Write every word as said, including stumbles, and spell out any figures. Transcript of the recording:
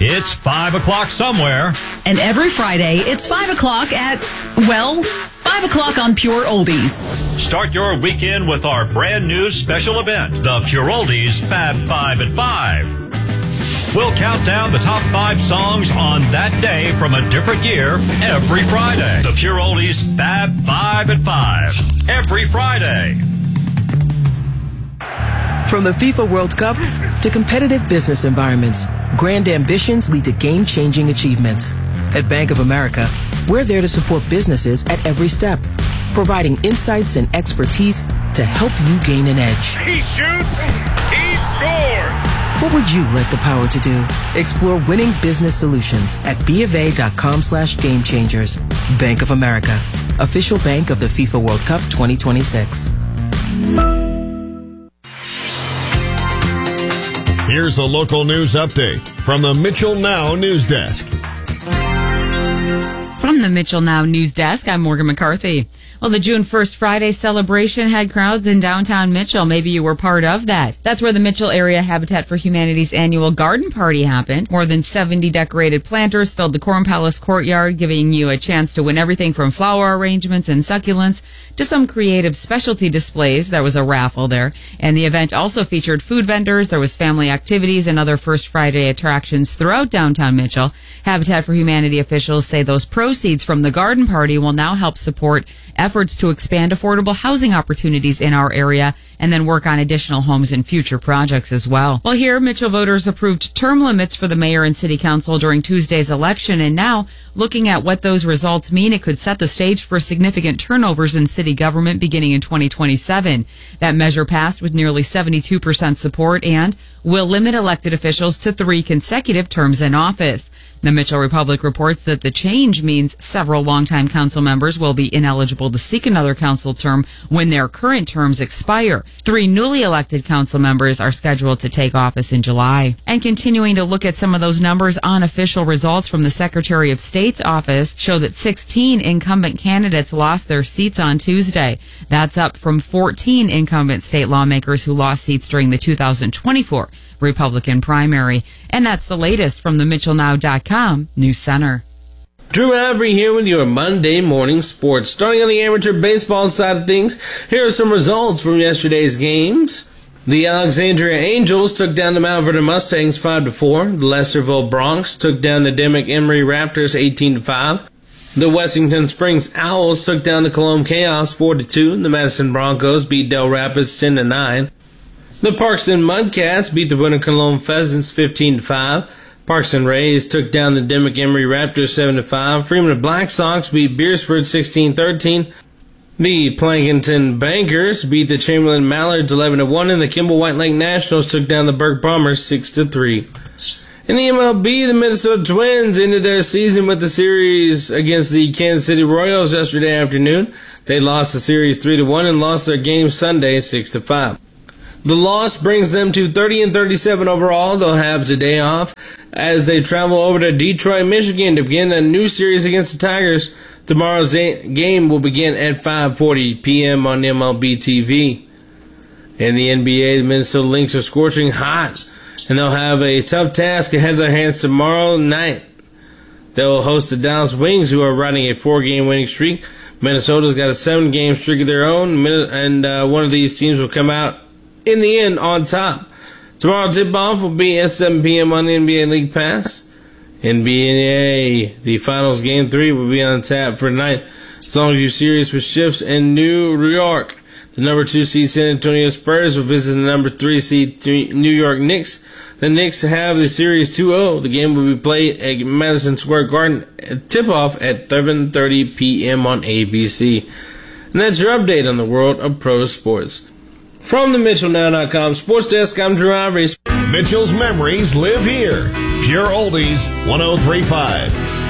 it's five o'clock somewhere. And every Friday, it's five o'clock at, well, five o'clock on Pure Oldies. Start your weekend with our brand new special event, the Pure Oldies Fab Five at Five. We'll count down the top five songs on that day from a different year every Friday. The Pure Oldies Fab Five at Five. Every Friday. From the FIFA World Cup to competitive business environments, grand ambitions lead to game-changing achievements. At Bank of America, we're there to support businesses at every step, providing insights and expertise to help you gain an edge. He shoots, he scores! What would you like the power to do? Explore winning business solutions at BofA.com slash game changers. Bank of America, official bank of the FIFA World Cup twenty twenty-six. Here's a local news update from the Mitchell Now News Desk. From the Mitchell Now News Desk, I'm Morgan McCarthy. Well, the June first Friday celebration had crowds in downtown Mitchell. Maybe you were part of that. That's where the Mitchell Area Habitat for Humanity's annual garden party happened. More than seventy decorated planters filled the Corn Palace courtyard, giving you a chance to win everything from flower arrangements and succulents to some creative specialty displays. There was a raffle there. And the event also featured food vendors. There was family activities and other First Friday attractions throughout downtown Mitchell. Habitat for Humanity officials say those proceeds from the garden party will now help support efforts to expand affordable housing opportunities in our area and then work on additional homes in future projects as well. Well, here, Mitchell voters approved term limits for the mayor and city council during Tuesday's election, and now, looking at what those results mean, it could set the stage for significant turnovers in city government beginning in twenty twenty-seven. That measure passed with nearly seventy-two percent support and will limit elected officials to three consecutive terms in office. The Mitchell Republic reports that the change means several longtime council members will be ineligible to seek another council term when their current terms expire. Three newly elected council members are scheduled to take office in July. And continuing to look at some of those numbers, unofficial results from the Secretary of State's office show that sixteen incumbent candidates lost their seats on Tuesday. That's up from fourteen incumbent state lawmakers who lost seats during the two thousand twenty-four Republican primary. And that's the latest from the Mitchell Now dot com News Center. Drew Avery here with your Monday morning sports. Starting on the amateur baseball side of things, here are some results from yesterday's games. The Alexandria Angels took down the Mount Vernon Mustangs five to four. The Lesterville Bronx took down the Demick Emory Raptors eighteen to five. The Wessington Springs Owls took down the Cologne Chaos four to two. The Madison Broncos beat Del Rapids ten to nine. The Parkston Mudcats beat the Winter Cologne Pheasants fifteen to five. Parkston Rays took down the Demick Emory Raptors seven to five. Freeman Black Sox beat Beersford sixteen thirteen. The Plankinton Bankers beat the Chamberlain Mallards eleven to one, and the Kimball White Lake Nationals took down the Burke Bombers six to three. In the M L B, the Minnesota Twins ended their season with the series against the Kansas City Royals yesterday afternoon. They lost the series three to one and lost their game Sunday six to five. The loss brings them to thirty and thirty-seven overall. They'll have today off as they travel over to Detroit, Michigan to begin a new series against the Tigers. Tomorrow's game will begin at five forty p.m. on M L B T V. In the N B A, the Minnesota Lynx are scorching hot, and they'll have a tough task ahead of their hands tomorrow night. They'll host the Dallas Wings, who are riding a four-game winning streak. Minnesota's got a seven-game streak of their own, and uh, one of these teams will come out in the end on top. Tomorrow tip-off will be at seven p.m. on the N B A League Pass. N B A, the finals game three will be on tap for tonight. As long as you're serious with shifts in New York, the number two seed San Antonio Spurs will visit the number three seed New York Knicks. The Knicks have the series two oh. The game will be played at Madison Square Garden. Tip-off at seven thirty p.m. on A B C. And that's your update on the world of pro sports. From the Mitchell Now dot com Sports Desk, I'm Drew Avery. Mitchell's memories live here. Pure Oldies one oh three point five.